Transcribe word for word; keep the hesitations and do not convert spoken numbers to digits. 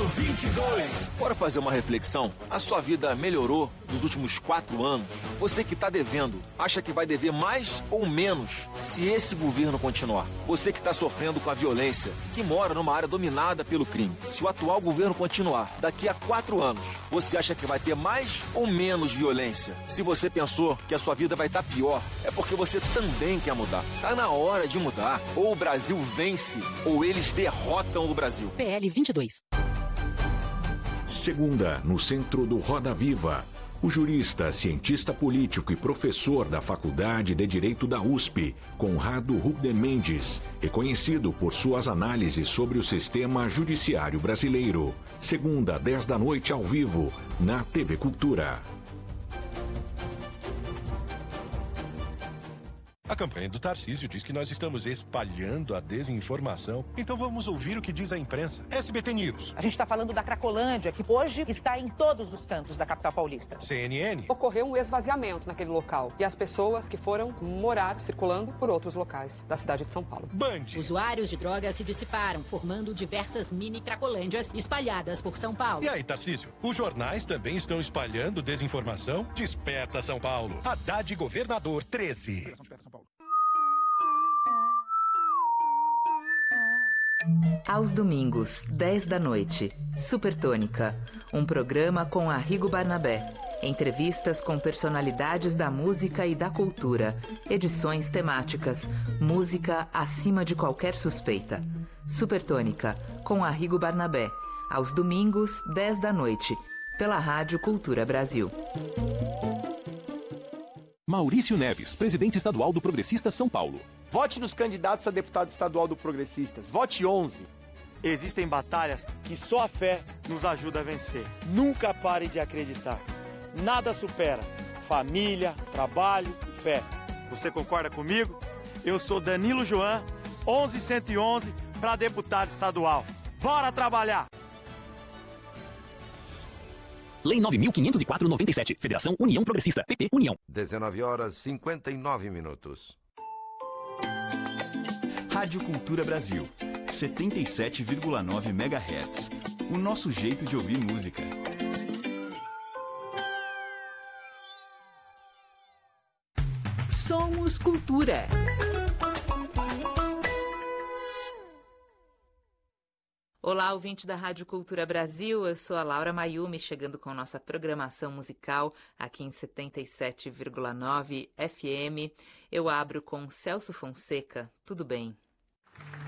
vinte e dois. Bora fazer uma reflexão? A sua vida melhorou nos últimos quatro anos? Você que está devendo, acha que vai dever mais ou menos se esse governo continuar? Você que está sofrendo com a violência, que mora numa área dominada pelo crime, se o atual governo continuar, daqui a quatro anos, você acha que vai ter mais ou menos violência? Se você pensou que a sua vida vai estar pior, é porque você também quer mudar. Tá na hora de mudar. Ou o Brasil vence, ou eles derrotam o Brasil. P L vinte e dois. Segunda, no centro do Roda Viva, o jurista, cientista político e professor da Faculdade de Direito da U S P, Conrado Rubden Mendes, reconhecido por suas análises sobre o sistema judiciário brasileiro. Segunda, dez da noite, ao vivo, na T V Cultura. A campanha do Tarcísio diz que nós estamos espalhando a desinformação. Então vamos ouvir o que diz a imprensa. S B T News. A gente está falando da Cracolândia, que hoje está em todos os cantos da capital paulista. C N N. Ocorreu um esvaziamento naquele local e as pessoas que foram morar circulando por outros locais da cidade de São Paulo. Band. Usuários de drogas se dissiparam, formando diversas mini Cracolândias espalhadas por São Paulo. E aí, Tarcísio? Os jornais também estão espalhando desinformação? Desperta São Paulo. Haddad Governador treze. Aos domingos, dez da noite, Supertônica, um programa com Arrigo Barnabé. Entrevistas com personalidades da música e da cultura. Edições temáticas. Música acima de qualquer suspeita. Supertônica, com Arrigo Barnabé. Aos domingos, dez da noite, pela Rádio Cultura Brasil. Maurício Neves, presidente estadual do Progressistas São Paulo. Vote nos candidatos a deputado estadual do Progressistas. Vote onze. Existem batalhas que só a fé nos ajuda a vencer. Nunca pare de acreditar. Nada supera família, trabalho e fé. Você concorda comigo? Eu sou Danilo Joan, onze cento e onze, para deputado estadual. Bora trabalhar! Lei nove mil quinhentos e quatro, noventa e sete. Federação União Progressista. P P União. dezenove horas e cinquenta e nove minutos. Rádio Cultura Brasil. setenta e sete vírgula nove megahertz. O nosso jeito de ouvir música. Somos Cultura. Olá, ouvinte da Rádio Cultura Brasil, eu sou a Laura Mayumi, chegando com nossa programação musical aqui em setenta e sete vírgula nove F M. Eu abro com Celso Fonseca, Tudo Bem.